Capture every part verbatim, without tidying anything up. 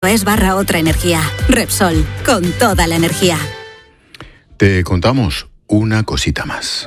Es barra otra energía. Repsol, con toda la energía. Te contamos una cosita más.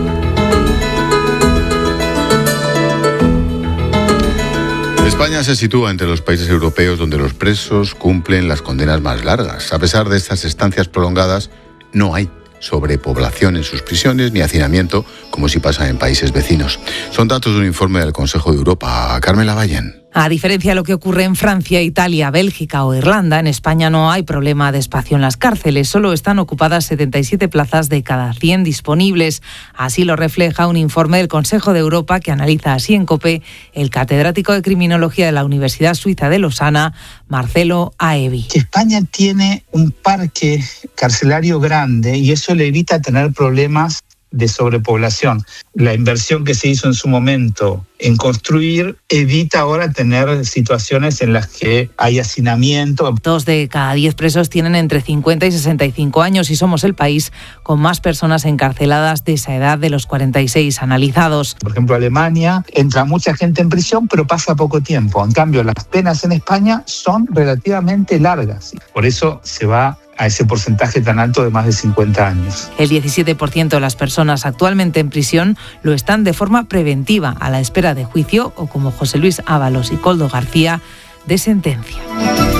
España se sitúa entre los países europeos donde los presos cumplen las condenas más largas. A pesar de estas estancias prolongadas, no hay sobrepoblación en sus prisiones ni hacinamiento, como si pasa en países vecinos. Son datos de un informe del Consejo de Europa. Carmen Lavallén. A diferencia de lo que ocurre en Francia, Italia, Bélgica o Irlanda, en España no hay problema de espacio en las cárceles. Solo están ocupadas setenta y siete plazas de cada cien disponibles. Así lo refleja un informe del Consejo de Europa que analiza así en COPE el catedrático de Criminología de la Universidad Suiza de Lausana, Marcelo Aevi. España tiene un parque carcelario grande y eso le evita tener problemas de sobrepoblación. La inversión que se hizo en su momento en construir evita ahora tener situaciones en las que hay hacinamiento. Dos de cada diez presos tienen entre cincuenta y sesenta y cinco años y somos el país con más personas encarceladas de esa edad de los cuarenta y seis analizados. Por ejemplo, Alemania entra mucha gente en prisión, pero pasa poco tiempo. En cambio, las penas en España son relativamente largas. Por eso se va a ese porcentaje tan alto de más de cincuenta años. El diecisiete por ciento de las personas actualmente en prisión lo están de forma preventiva, a la espera de juicio o, como José Luis Ábalos y Coldo García, de sentencia.